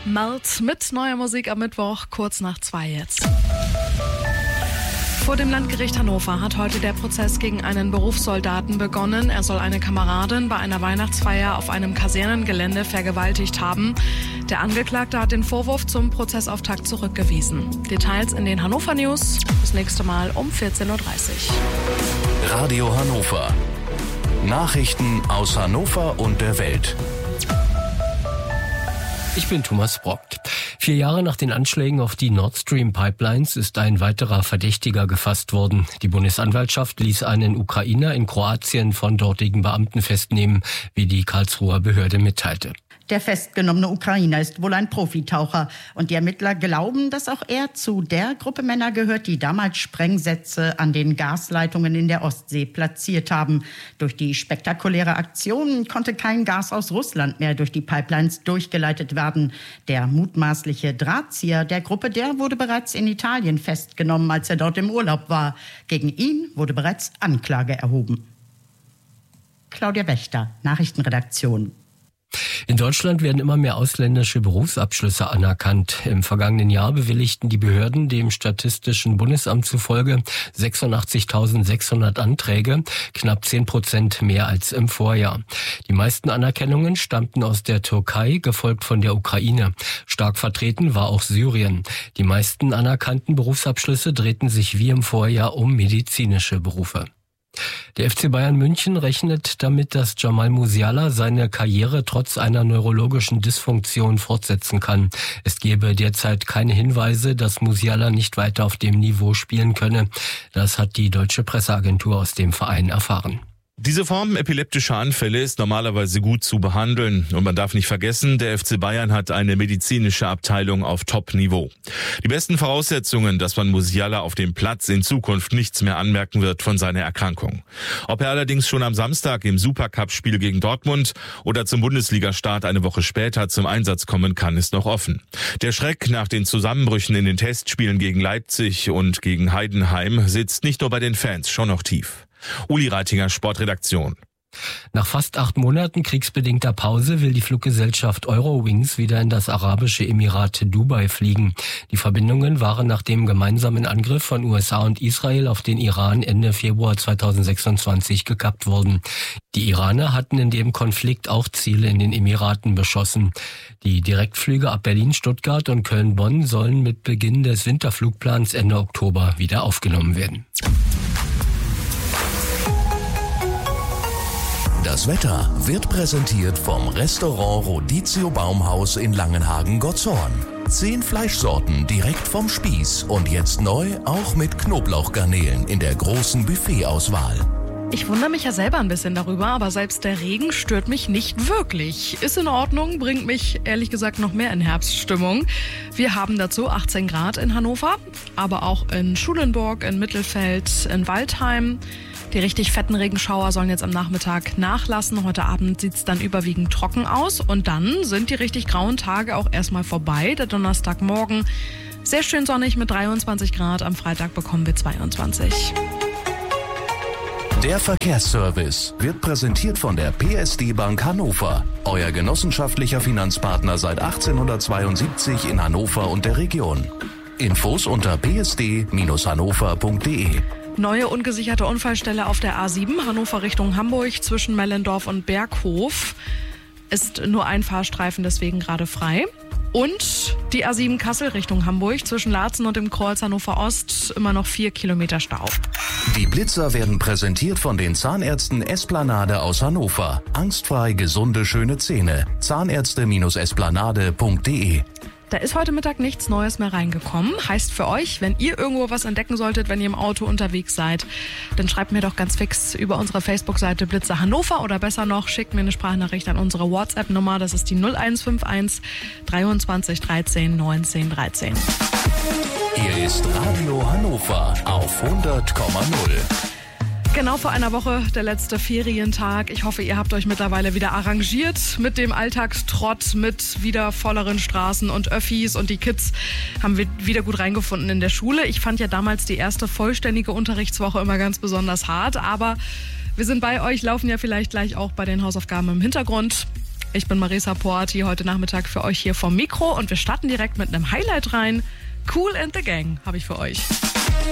Melt mit neuer Musik am Mittwoch, kurz nach 2 jetzt. Vor dem Landgericht Hannover hat heute der Prozess gegen einen Berufssoldaten begonnen. Er soll eine Kameradin bei einer Weihnachtsfeier auf einem Kasernengelände vergewaltigt haben. Der Angeklagte hat den Vorwurf zum Prozessauftakt zurückgewiesen. Details in den Hannover News. Das nächste Mal um 14.30 Uhr. Radio Hannover. Nachrichten aus Hannover und der Welt. Ich bin Thomas Brockt. 4 Jahre nach den Anschlägen auf die Nord Stream Pipelines ist ein weiterer Verdächtiger gefasst worden. Die Bundesanwaltschaft ließ einen Ukrainer in Kroatien von dortigen Beamten festnehmen, wie die Karlsruher Behörde mitteilte. Der festgenommene Ukrainer ist wohl ein Profitaucher und die Ermittler glauben, dass auch er zu der Gruppe Männer gehört, die damals Sprengsätze an den Gasleitungen in der Ostsee platziert haben. Durch die spektakuläre Aktion konnte kein Gas aus Russland mehr durch die Pipelines durchgeleitet werden. Der mutmaßliche Drahtzieher der Gruppe, der wurde bereits in Italien festgenommen, als er dort im Urlaub war. Gegen ihn wurde bereits Anklage erhoben. Claudia Wächter, Nachrichtenredaktion. In Deutschland werden immer mehr ausländische Berufsabschlüsse anerkannt. Im vergangenen Jahr bewilligten die Behörden dem Statistischen Bundesamt zufolge 86.600 Anträge, knapp 10% mehr als im Vorjahr. Die meisten Anerkennungen stammten aus der Türkei, gefolgt von der Ukraine. Stark vertreten war auch Syrien. Die meisten anerkannten Berufsabschlüsse drehten sich wie im Vorjahr um medizinische Berufe. Der FC Bayern München rechnet damit, dass Jamal Musiala seine Karriere trotz einer neurologischen Dysfunktion fortsetzen kann. Es gebe derzeit keine Hinweise, dass Musiala nicht weiter auf dem Niveau spielen könne. Das hat die deutsche Presseagentur aus dem Verein erfahren. Diese Form epileptischer Anfälle ist normalerweise gut zu behandeln. Und man darf nicht vergessen, der FC Bayern hat eine medizinische Abteilung auf Top-Niveau. Die besten Voraussetzungen, dass man Musiala auf dem Platz in Zukunft nichts mehr anmerken wird von seiner Erkrankung. Ob er allerdings schon am Samstag im Supercup-Spiel gegen Dortmund oder zum Bundesliga-Start eine Woche später zum Einsatz kommen kann, ist noch offen. Der Schreck nach den Zusammenbrüchen in den Testspielen gegen Leipzig und gegen Heidenheim sitzt nicht nur bei den Fans, schon noch tief. Uli Reitinger, Sportredaktion. Nach fast 8 Monaten kriegsbedingter Pause will die Fluggesellschaft Eurowings wieder in das arabische Emirat Dubai fliegen. Die Verbindungen waren nach dem gemeinsamen Angriff von USA und Israel auf den Iran Ende Februar 2026 gekappt worden. Die Iraner hatten in dem Konflikt auch Ziele in den Emiraten beschossen. Die Direktflüge ab Berlin, Stuttgart und Köln-Bonn sollen mit Beginn des Winterflugplans Ende Oktober wieder aufgenommen werden. Das Wetter wird präsentiert vom Restaurant Rodizio Baumhaus in Langenhagen-Gottshorn. 10 Fleischsorten direkt vom Spieß und jetzt neu auch mit Knoblauchgarnelen in der großen Buffetauswahl. Ich wundere mich ja selber ein bisschen darüber, aber selbst der Regen stört mich nicht wirklich. Ist in Ordnung, bringt mich ehrlich gesagt noch mehr in Herbststimmung. Wir haben dazu 18 Grad in Hannover, aber auch in Schulenburg, in Mittelfeld, in Waldheim. Die richtig fetten Regenschauer sollen jetzt am Nachmittag nachlassen. Heute Abend sieht es dann überwiegend trocken aus. Und dann sind die richtig grauen Tage auch erstmal vorbei. Der Donnerstagmorgen sehr schön sonnig mit 23 Grad. Am Freitag bekommen wir 22. Der Verkehrsservice wird präsentiert von der PSD Bank Hannover. Euer genossenschaftlicher Finanzpartner seit 1872 in Hannover und der Region. Infos unter psd-hannover.de. Neue ungesicherte Unfallstelle auf der A7, Hannover Richtung Hamburg zwischen Mellendorf und Berghof. Ist nur ein Fahrstreifen deswegen gerade frei. Und die A7 Kassel Richtung Hamburg zwischen Laatzen und dem Kreuz Hannover Ost immer noch 4 Kilometer Stau. Die Blitzer werden präsentiert von den Zahnärzten Esplanade aus Hannover. Angstfrei gesunde, schöne Zähne. Zahnärzte-esplanade.de. Da ist heute Mittag nichts Neues mehr reingekommen. Heißt für euch, wenn ihr irgendwo was entdecken solltet, wenn ihr im Auto unterwegs seid, dann schreibt mir doch ganz fix über unsere Facebook-Seite Blitzer Hannover oder besser noch, schickt mir eine Sprachnachricht an unsere WhatsApp-Nummer. Das ist die 0151 23 13 19 13. Hier ist Radio Hannover auf 100,0. Genau vor einer Woche der letzte Ferientag. Ich hoffe, ihr habt euch mittlerweile wieder arrangiert mit dem Alltagstrott, mit wieder volleren Straßen und Öffis, und die Kids haben wir wieder gut reingefunden in der Schule. Ich fand ja damals die erste vollständige Unterrichtswoche immer ganz besonders hart, aber wir sind bei euch, laufen ja vielleicht gleich auch bei den Hausaufgaben im Hintergrund. Ich bin Marisa Porti, heute Nachmittag für euch hier vom Mikro und wir starten direkt mit einem Highlight rein. Kool and the Gang habe ich für euch.